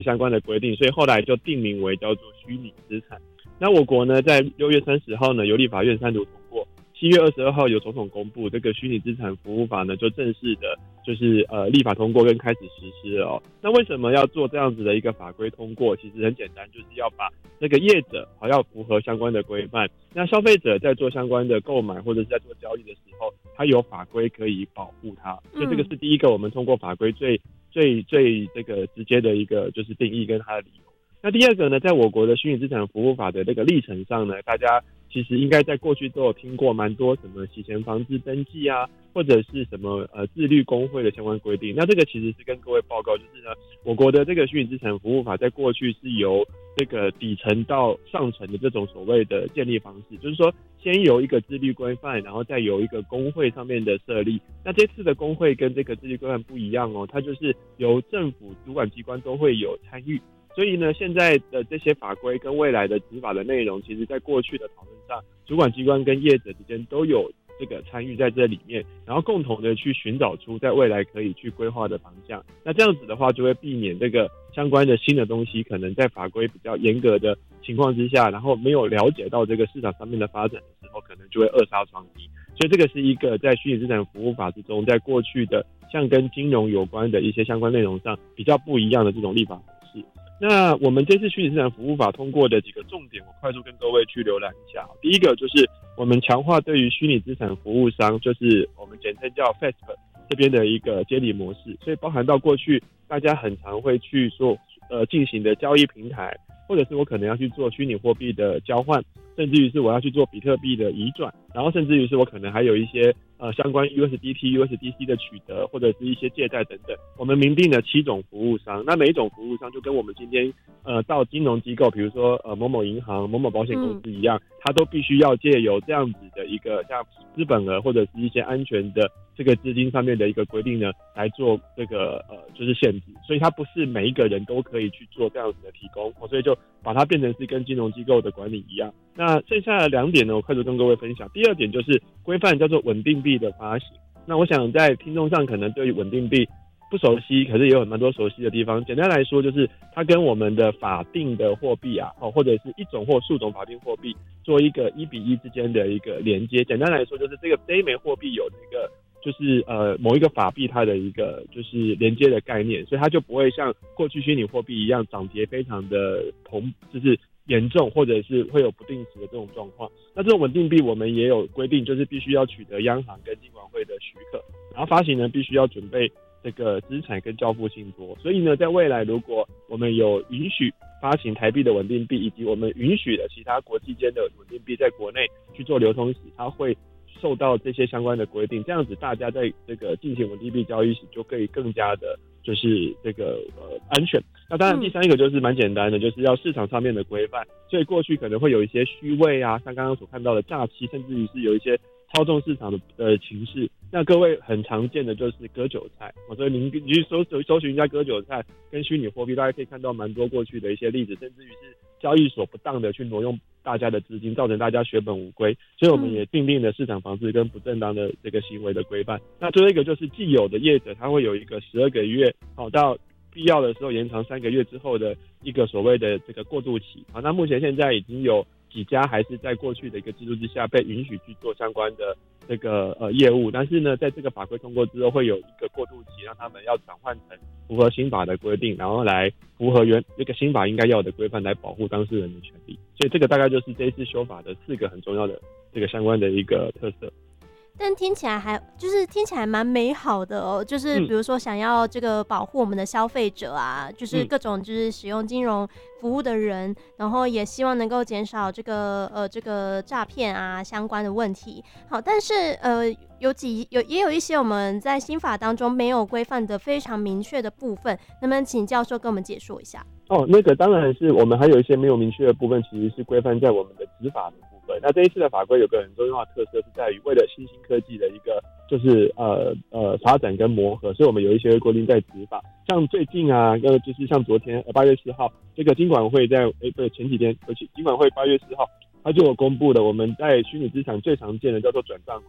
相关的规定，所以后来就定名为叫做虚拟资产。那我国呢，在6月30号呢，由立法院3读通过，7月22号由总统公布，这个虚拟资产服务法呢，就正式的就是立法通过跟开始实施了哦。那为什么要做这样子的一个法规通过？其实很简单，就是要把这个业者要符合相关的规范，那消费者在做相关的购买或者是在做交易的时候，他有法规可以保护他，所以这个是第一个我们通过法规最这个直接的一个就是定义跟它的理由。那第二个呢，在我国的虚拟资产服务法的这个历程上呢，大家其实应该在过去都有听过蛮多什么洗钱防治登记啊，或者是什么自律公会的相关规定。那这个其实是跟各位报告，就是呢，我国的这个虚拟资产服务法在过去是由这个底层到上层的这种所谓的建立方式，就是说先有一个自律规范，然后再有一个公会上面的设立。那这次的公会跟这个自律规范不一样哦，它就是由政府主管机关都会有参与。所以呢，现在的这些法规跟未来的执法的内容，其实在过去的讨论上，主管机关跟业者之间都有这个参与在这里面，然后共同的去寻找出在未来可以去规划的方向。那这样子的话，就会避免这个相关的新的东西可能在法规比较严格的情况之下，然后没有了解到这个市场上面的发展的时候，可能就会扼杀创新。所以这个是一个在虚拟资产服务法之中，在过去的像跟金融有关的一些相关内容上比较不一样的这种立法模式。那我们这次虚拟资产服务法通过的几个重点，我快速跟各位去浏览一下。第一个就是我们强化对于虚拟资产服务商，就是我们简称叫 FASP 这边的一个监理模式，所以包含到过去大家很常会去做进行的交易平台，或者是我可能要去做虚拟货币的交换，甚至于是我要去做比特币的移转，然后甚至于是我可能还有一些相关 USDT、USDC 的取得，或者是一些借贷等等。我们明定了7种服务商，那每一种服务商就跟我们今天到金融机构，比如说某某银行、某某保险公司一样，它都必须要借由这样子的一个像资本额或者是一些安全的这个资金上面的一个规定呢，来做这个就是限制，所以它不是每一个人都可以去做这样子的提供，所以就把它变成是跟金融机构的管理一样。那剩下的2点呢，我快速跟各位分享。第二点就是规范叫做稳定币的发行。那我想在听众上可能对于稳定币不熟悉，可是也有蛮多熟悉的地方。简单来说，就是它跟我们的法定的货币啊，或者是一种或数种法定货币做一个1:1之间的一个连接。简单来说，就是这一枚货币有这个就是某一个法币它的一个就是连接的概念，所以它就不会像过去虚拟货币一样涨跌非常的就是严重，或者是会有不定时的这种状况。那这种稳定币我们也有规定，就是必须要取得央行跟金管会的许可，然后发行人必须要准备这个资产跟交付信托。所以呢，在未来如果我们有允许发行台币的稳定币，以及我们允许的其他国际间的稳定币在国内去做流通时，它会受到这些相关的规定，这样子大家在这个进行稳定币交易时就可以更加的就是这个安全。那当然第三个就是蛮简单的，就是要市场上面的规范，所以过去可能会有一些虚位啊，像刚刚所看到的诈欺，甚至于是有一些操纵市场的情势。那各位很常见的就是割韭菜，所以您去搜寻一下割韭菜跟虚拟货币，大家可以看到蛮多过去的一些例子，甚至于是交易所不当的去挪用大家的资金，造成大家血本无归。所以我们也订定了市场防治跟不正当的这个行为的规范。那最后一个就是既有的业者，他会有一个12个月到必要的时候延长3个月之后的一个所谓的这个过渡期。那目前现在已经有几家还是在过去的一个制度之下被允许去做相关的这个业务，但是呢，在这个法规通过之后，会有一个过渡期，让他们要转换成符合新法的规定，然后来符合这个新法应该要的规范，来保护当事人的权利。所以这个大概就是这一次修法的4个很重要的这个相关的一个特色。 但听起来蛮美好的哦，就是比如说想要这个保护我们的消费者啊，就是各种就是使用金融服务的人，然后也希望能够减少这个诈骗啊相关的问题。好，但是也有一些我们在新法当中没有规范的非常明确的部分，能不能请教授跟我们解说一下？ 那个当然是我们还有一些没有明确的部分，其实是规范在我们的执法的部分。那这一次的法规有个很重要的特色，是在于为了新兴科技的一个就是发展跟磨合，所以我们有一些规定在执法。像最近啊，就是像昨天8月4号，这个金管会前几天，金管会8月4号，它就有公布了我们在虚拟资产最常见的叫做转账规则。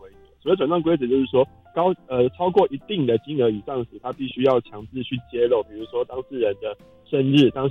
所谓转账规则就是说超过一定的金额以上时，他必须要强制去揭露，比如说当事人的生日、当